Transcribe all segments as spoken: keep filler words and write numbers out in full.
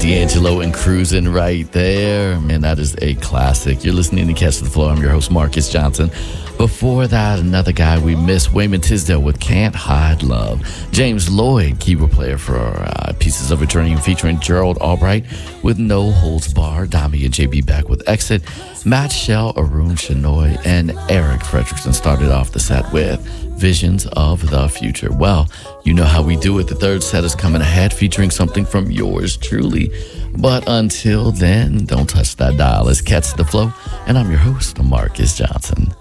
D'Angelo and Cruising right there. Man, that is a classic. You're listening to Catch the Flow. I'm your host, Marcus Johnson. Before that, another guy we missed, Wayman Tisdale with Can't Hide Love. James Lloyd, keyboard player for uh, Pieces of Eternity, featuring Gerald Albright with No Holds Barred. Dami and J B back with Exit. Matt Shell, Arun Shenoy, and Eric Fredrickson started off the set with Visions of the Future. Well, you know how we do it. The third set is coming ahead, featuring something from yours truly. But until then, don't touch that dial. Let's catch the flow. And I'm your host, Marcus Johnson.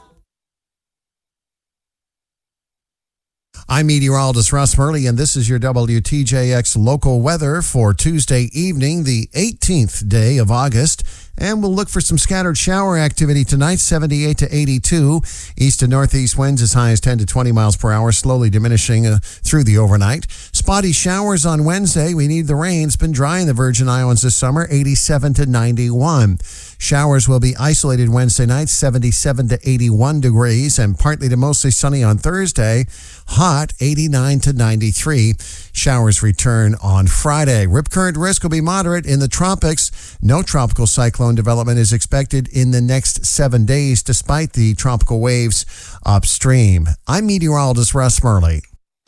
I'm meteorologist Russ Murley, and this is your W T J X local weather for Tuesday evening, the eighteenth day of August. And we'll look for some scattered shower activity tonight, seventy-eight to eighty-two. East to northeast winds as high as ten to twenty miles per hour, slowly diminishing uh, through the overnight. Spotty showers on Wednesday. We need the rain. It's been dry in the Virgin Islands this summer, eighty-seven to ninety-one. Showers will be isolated Wednesday night, seventy-seven to eighty-one degrees, and partly to mostly sunny on Thursday. Hot, eighty-nine to ninety-three. Showers return on Friday. Rip current risk will be moderate in the tropics. No tropical cyclone development is expected in the next seven days, despite the tropical waves upstream. I'm meteorologist Russ Murley.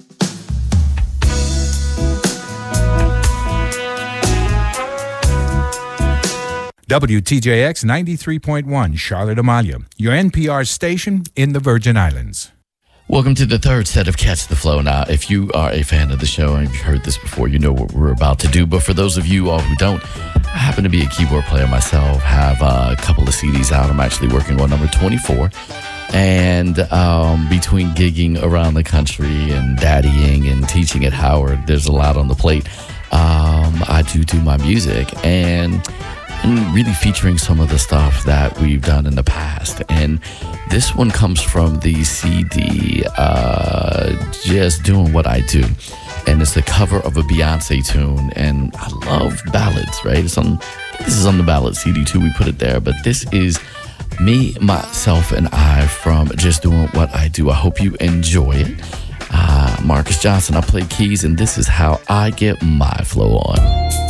W T J X ninety-three point one, Charlotte Amalia, your N P R station in the Virgin Islands. Welcome to the third set of Catch the Flow. Now, if you are a fan of the show and you've heard this before, you know what we're about to do. But for those of you all who don't, I happen to be a keyboard player myself, have a couple of C Ds out. I'm actually working on number twenty-four. And um, between gigging around the country and daddying and teaching at Howard, there's a lot on the plate. Um, I do do my music and, and really featuring some of the stuff that we've done in the past. And this one comes from the C D, uh, Just Doing What I Do. And it's the cover of a Beyonce tune. And I love ballads, right? It's on, this is on the ballad C D too. We put it there. But this is me, myself, and I from Just Doing What I Do. I hope you enjoy it. Uh, Marcus Johnson, I play keys, and this is how I get my flow on.